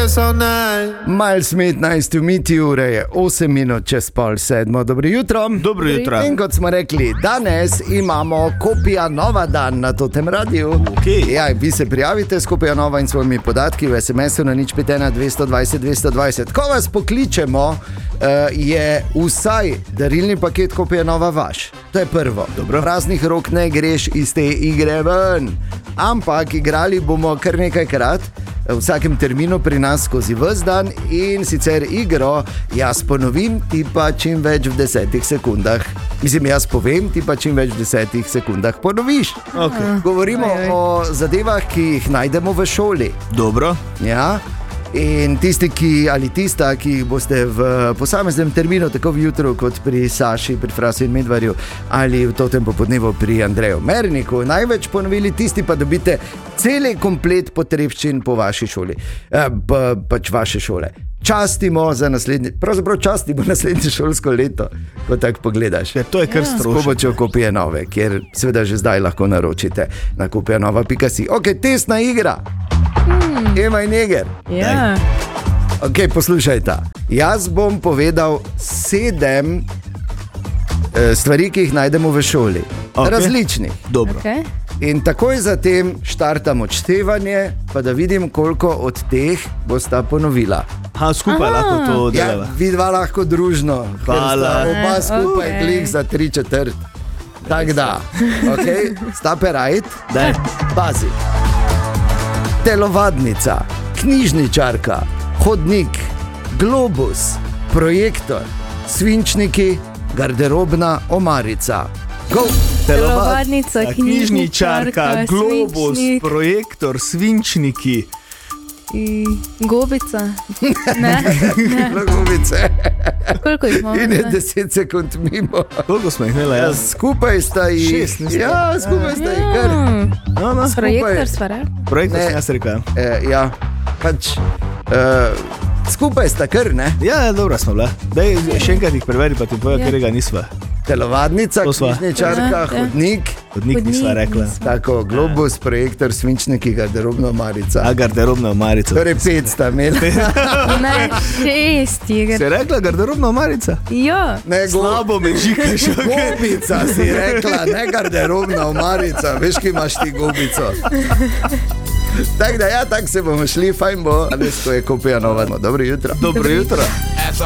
so nice. Miles Smith, nice to meet you, ure je 8 minut čez pol 7. Dobro jutro. Dobro jutro. In kot smo rekli, danes imamo Kopija Nova dan na Totem radiju. Okay. Ja, vi se prijavite s Kopija Nova in svojimi podatki v SMS-u na 051 220 220. Ko vas pokličemo, je vsaj darilni paket Kopija Nova vaš. To je prvo. Dobro. Praznih rok ne greš iz te igre ven. Ampak igrali bomo kar nekajkrat v vsakem terminu pri nas skozi ves dan in sicer igro jaz ponovim, ti pa čim več v 10 sekundah. Mislim, jaz povem, ti pa čim več v 10 sekundah ponoviš. Okay. Govorimo o zadevah, ki jih najdemo v šoli. Dobro. Ja? In tisti, ali tista, ki jih boste v posameznem terminu, tako v jutru kot pri Saši, pri Frasu in Medvarju ali v Totem popodnevu pri Andreju Merniku, največ ponovili, tisti pa dobite celi komplet potrebščin po vaši šoli, pač vaše šole. Častimo za naslednje, pravzaprav častimo naslednje šolsko leto, ko tako pogledaš. Ja, to je kar strošno. S pomočjo Kopije Nove, kjer seveda že zdaj lahko naročite na kopijanova.si. Ok, testna igra. Ema in Neger. Ja. Ok, poslušajte. Jaz bom povedal 7 stvari, ki jih najdemo v šoli. Okay. Različnih. Dobro. Okay. In takoj zatem štartamo odštevanje, pa da vidim, koliko od teh bosta ponovila. Skupaj lahko to delava. Ja, vidva lahko družno. Hvala. Oba skupaj klik za 3/4. Tak da. Ok, stape right. Daj. Pazi. Telovadnica, knjižničarka, hodnik, globus, projektor, svinčniki, garderobna omarica. Go! Telovadnica, knjižničarka, globus, svinčnik. projektor, svinčniki. Gobica. Ne. Gobice. Koliko jih imamo? In je 10 sekund mimo. Koliko smo jih imeli? Ja, skupaj sta jih. 6, niste? Ja, skupaj sta jih kar. No. Projektor svara. Projektor sem jaz rekel. Ja, pač skupaj sta kar, ne? Ja, dobro smo bila. Daj, še enkrat jih preveri, pa ti povem, katerega nisva. Telovadnica, knjižničarka, hodnik. Hodnik nisva rekla. Tako, globus, projektor, svinčniki, garderobna omarica. Garderobna omarica. Torej 5 sta imeli. Ne, 6 je. Si rekla garderobna omarica? Ja. Slabo me žikaš. Gobica si rekla, ne garderobna omarica. Veš, ki imaš ti gobico. Tako da ja, tako se bomo šli, fajn bo. Danes, ko je Kopija Nova. Dobro jutro. Dobro jutro.